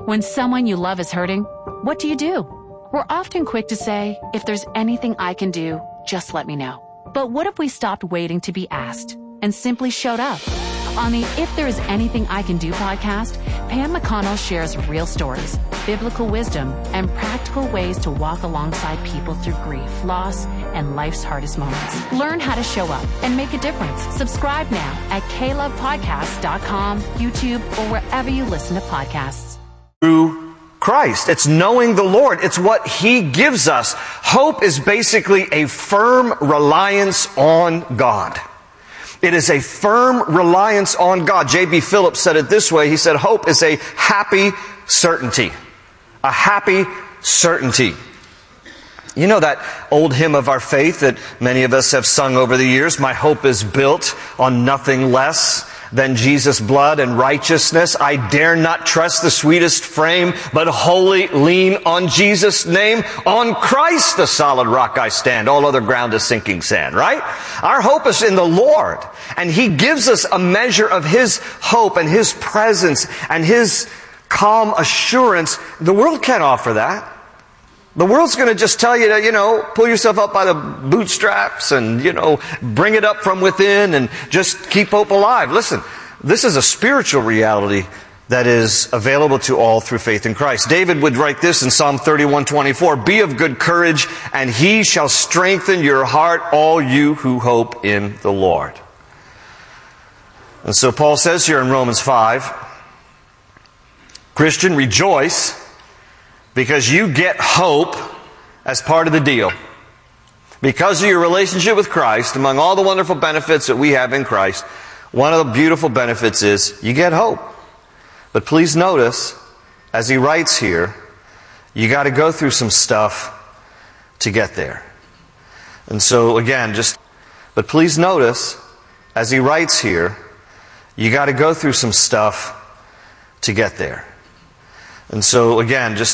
When someone you love is hurting, what do? We're often quick to say, if there's anything I can do, just let me know. But what if we stopped waiting to be asked and simply showed up? On the If There Is Anything I Can Do podcast, Pam McConnell shares real stories, biblical wisdom, and practical ways to walk alongside people through grief, loss, and life's hardest moments. Learn how to show up and make a difference. Subscribe now at klovepodcast.com, YouTube, or wherever you listen to podcasts. Through Christ. It's knowing the Lord. It's what He gives us. Hope is basically a firm reliance on God. It is a firm reliance on God. J.B. Phillips said it this way. He said, hope is a happy certainty. A happy certainty. You know that old hymn of our faith that many of us have sung over the years, my hope is built on nothing less than Jesus' blood and righteousness. I dare not trust the sweetest frame, but wholly lean on Jesus' name. On Christ, the solid rock I stand. All other ground is sinking sand, right? Our hope is in the Lord. And He gives us a measure of His hope and His presence and His calm assurance. The world can't offer that. The world's going to just tell you to, pull yourself up by the bootstraps and, bring it up from within and just keep hope alive. Listen, this is a spiritual reality that is available to all through faith in Christ. David would write this in Psalm 31:24, be of good courage, and He shall strengthen your heart, all you who hope in the Lord. And so Paul says here in Romans 5, Christian, rejoice, because you get hope as part of the deal. Because of your relationship with Christ, among all the wonderful benefits that we have in Christ, one of the beautiful benefits is you get hope. But please notice, as he writes here, you got to go through some stuff to get there. And so again, but please notice, as he writes here, you got to go through some stuff to get there. And so again,